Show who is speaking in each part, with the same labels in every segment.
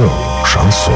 Speaker 1: Радио «Шансон».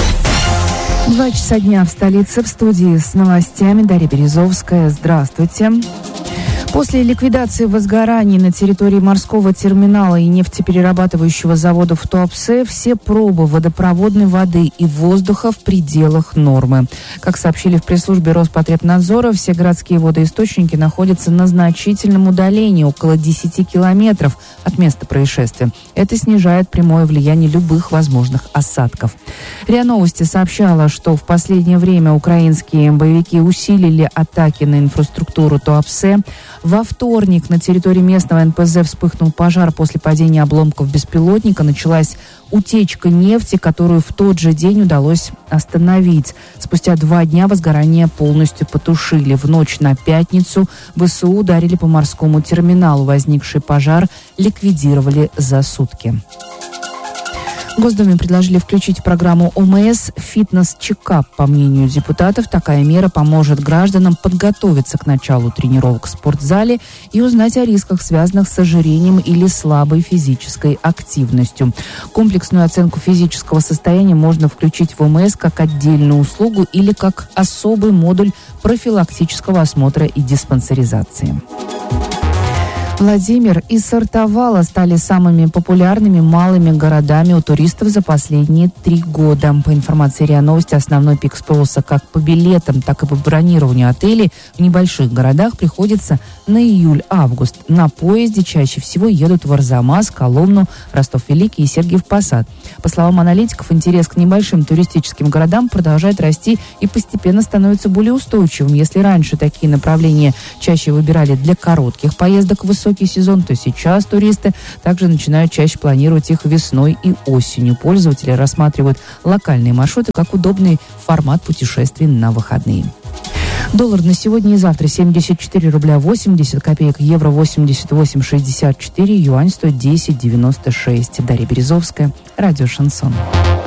Speaker 2: 2 часа дня в столице. В студии с новостями Дарья Березовская. Здравствуйте. После ликвидации возгораний на территории морского терминала и нефтеперерабатывающего завода в Туапсе все пробы водопроводной воды и воздуха в пределах нормы. Как сообщили в пресс-службе Роспотребнадзора, все городские водоисточники находятся на значительном удалении, около 10 километров от места происшествия. Это снижает прямое влияние любых возможных осадков. РИА Новости сообщала, что в последнее время украинские боевики усилили атаки на инфраструктуру Туапсе. Во вторник на территории местного НПЗ вспыхнул пожар после падения обломков беспилотника. Началась утечка нефти, которую в тот же день удалось остановить. Спустя 2 дня возгорание полностью потушили. В ночь на пятницу ВСУ ударили по морскому терминалу. Возникший пожар ликвидировали за сутки. В Госдуме предложили включить в программу ОМС фитнес-чекап. По мнению депутатов, такая мера поможет гражданам подготовиться к началу тренировок в спортзале и узнать о рисках, связанных с ожирением или слабой физической активностью. Комплексную оценку физического состояния можно включить в ОМС как отдельную услугу или как особый модуль профилактического осмотра и диспансеризации. Владимир и Сартовала стали самыми популярными малыми городами у туристов за последние 3 года. По информации РИА Новости, основной пик спроса как по билетам, так и по бронированию отелей в небольших городах приходится на июль-август. На поезде чаще всего едут в Арзамас, Коломну, Ростов-Великий и Сергиев Посад. По словам аналитиков, интерес к небольшим туристическим городам продолжает расти и постепенно становится более устойчивым. Если раньше такие направления чаще выбирали для коротких поездок в высокий сезон, то сейчас туристы также начинают чаще планировать их весной и осенью. Пользователи рассматривают локальные маршруты как удобный формат путешествий на выходные. Доллар на сегодня и завтра 74 рубля 80 копеек, евро 88,64, юань стоит 10,96. Дарья Березовская, радио «Шансон».